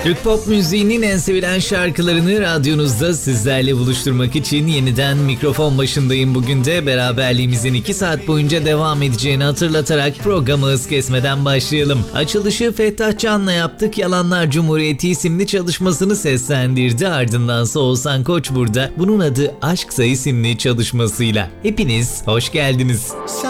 Türk pop müziğinin en sevilen şarkılarını radyonuzda sizlerle buluşturmak için yeniden mikrofon başındayım. Bugün de beraberliğimizin 2 saat boyunca devam edeceğini hatırlatarak programı hız kesmeden başlayalım. Açılışı Fettah Can'la yaptık. Yalanlar Cumhuriyeti isimli çalışmasını seslendirdi. Ardındansa Oğuzhan Koç burada. Bunun adı Aşksa isimli çalışmasıyla. Hepiniz hoş geldiniz.